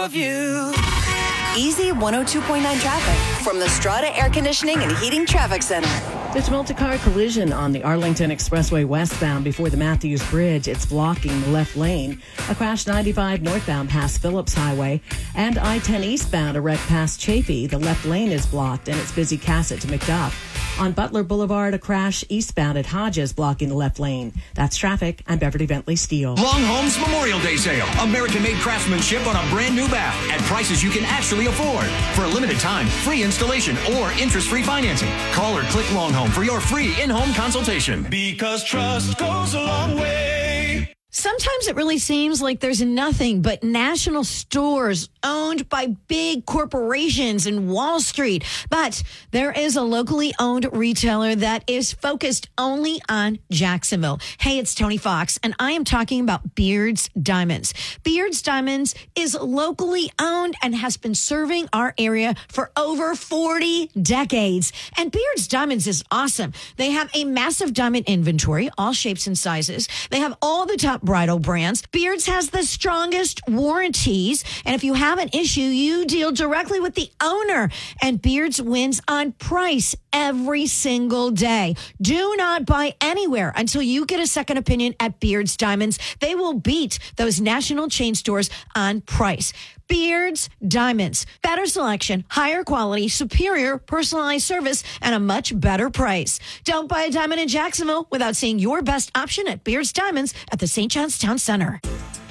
of you. Easy 102.9 traffic from the Strata Air Conditioning and Heating Traffic Center. There's a multi-car collision on the Arlington Expressway westbound before the Matthews Bridge. It's blocking the left lane. A crash 95 northbound past Phillips Highway. And I-10 eastbound, a wreck past Chafee. The left lane is blocked, and it's busy Cassett to McDuff. On Butler Boulevard, a crash eastbound at Hodges blocking the left lane. That's traffic. I'm Beverly Bentley Steele. Long Home's Memorial Day sale. American-made craftsmanship on a brand new bath at prices you can actually afford. For a limited time, free installation or interest-free financing. Call or click Long Home for your free in-home consultation. Because trust goes a long way. Sometimes it really seems like there's nothing but national stores owned by big corporations in Wall Street. But there is a locally owned retailer that is focused only on Jacksonville. Hey, it's Tony Fox, and I am talking about Beard's Diamonds. Beard's Diamonds is locally owned and has been serving our area for over 40 decades. And Beard's Diamonds is awesome. They have a massive diamond inventory, all shapes and sizes. They have all the top bridal brands. Beard's has the strongest warranties. And if you have an issue, you deal directly with the owner. And Beard's wins on price every single day. Do not buy anywhere until you get a second opinion at Beard's Diamonds. They will beat those national chain stores on price. Beard's Diamonds. Better selection, higher quality, superior personalized service, and a much better price. Don't buy a diamond in Jacksonville without seeing your best option at Beard's Diamonds at the St. John's Town Center.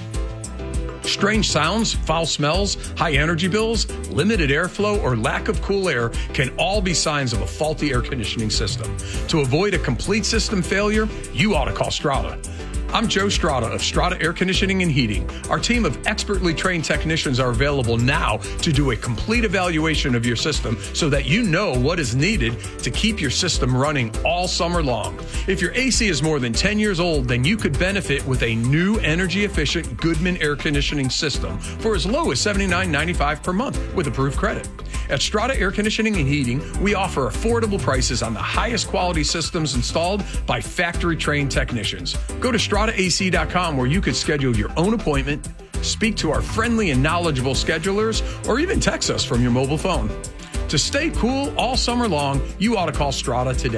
Strange sounds, foul smells, high energy bills, limited airflow, or lack of cool air can all be signs of a faulty air conditioning system. To avoid a complete system failure, you ought to call Strata. I'm Joe Strata of Strata Air Conditioning and Heating. Our team of expertly trained technicians are available now to do a complete evaluation of your system so that you know what is needed to keep your system running all summer long. If your AC is more than 10 years old, then you could benefit with a new energy-efficient Goodman air conditioning system for as low as $79.95 per month with approved credit. At Strata Air Conditioning and Heating, we offer affordable prices on the highest quality systems installed by factory-trained technicians. Go to StrataAC.com where you could schedule your own appointment, speak to our friendly and knowledgeable schedulers, or even text us from your mobile phone. To stay cool all summer long, you ought to call Strata today.